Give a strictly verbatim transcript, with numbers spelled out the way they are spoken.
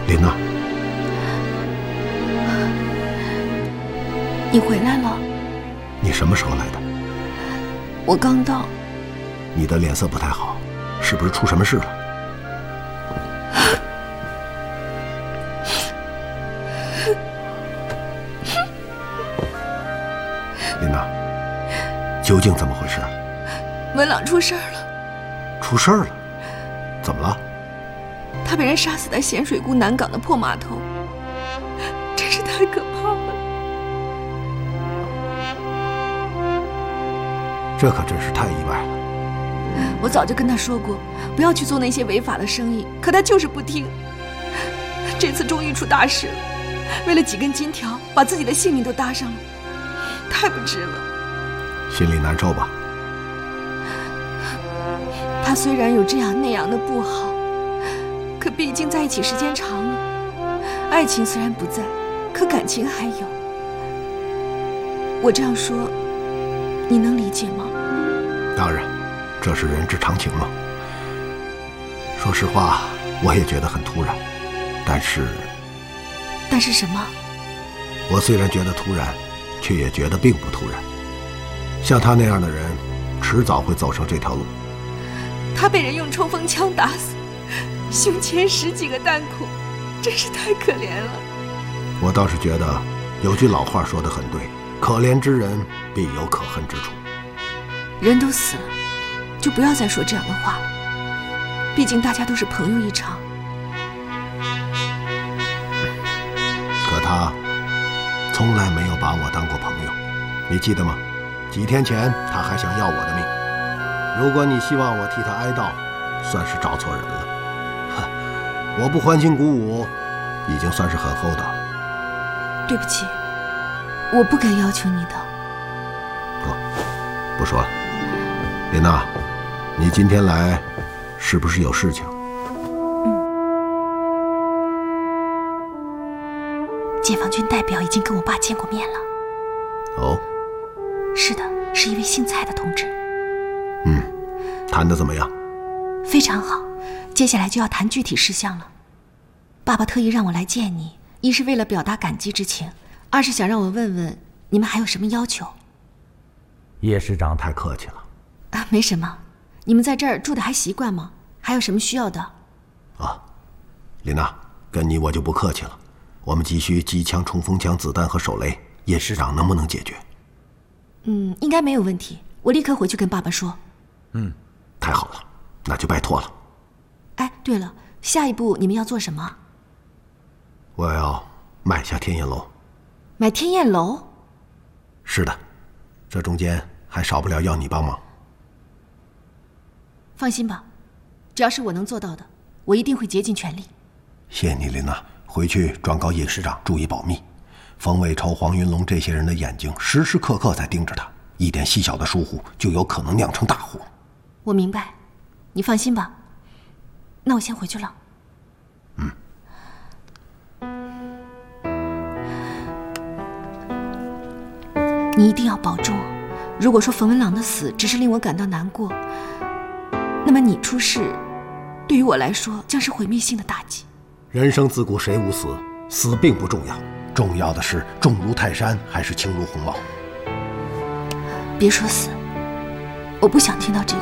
琳娜， 你回来了。 你什么时候来的？ 我刚到。 你的脸色不太好，是不是出什么事了？琳娜，究竟怎么回事？ 文朗出事儿了。 出事儿了？怎么了？ 他被人杀死在咸水沽南港的破码头，真是太可怕了。 这可真是太意外了。 我早就跟他说过，不要去做那些违法的生意，可他就是不听。这次终于出大事了，为了几根金条，把自己的性命都搭上了，太不值了。 心里难受吧？ 他虽然有这样那样的不好，可毕竟在一起时间长了，爱情虽然不在，可感情还有。我这样说，你能理解吗？ 当然，这是人之常情嘛。说实话，我也觉得很突然，但是…… 但是什么？ 我虽然觉得突然，却也觉得并不突然。像他那样的人，迟早会走上这条路。 他被人用冲锋枪打死，胸前十几个弹孔，真是太可怜了。 我倒是觉得有句老话说得很对，可怜之人必有可恨之处。 人都死了，就不要再说这样的话了。毕竟大家都是朋友一场。 可他从来没有把我当过朋友，你记得吗？几天前他还想要我的命。如果你希望我替他哀悼，算是找错人了。哼，我不欢欣鼓舞，已经算是很厚道。 对不起，我不该要求你的。 哦，不说了。琳娜，你今天来是不是有事情？ 嗯。解放军代表已经跟我爸见过面了。 哦。 是的，是一位姓蔡的同志。 嗯，谈得怎么样？ 非常好，接下来就要谈具体事项了。爸爸特意让我来见你，一是为了表达感激之情，二是想让我问问你们还有什么要求。 叶师长太客气了。 啊，没什么。你们在这儿住的还习惯吗？还有什么需要的？ 啊，琳娜，跟你我就不客气了。我们急需机枪、冲锋枪、子弹和手雷，叶师长能不能解决？ 嗯，应该没有问题。我立刻回去跟爸爸说。 嗯，太好了，那就拜托了。 哎，对了，下一步你们要做什么？ 我要买下天焰楼。 买天焰楼？ 是的，这中间还少不了要你帮忙。 放心吧，只要是我能做到的，我一定会竭尽全力。 谢谢你，琳娜。回去转告叶师长注意保密。冯伟超、黄云龙这些人的眼睛时时刻刻在盯着他，一点细小的疏忽就有可能酿成大祸。 我明白，你放心吧。那我先回去了。 嗯。 你一定要保重。如果说冯文朗的死只是令我感到难过，那么你出事，对于我来说将是毁灭性的打击。 人生自古谁无死，死并不重要，重要的是重如泰山还是轻如鸿毛。 别说死，我不想听到这个。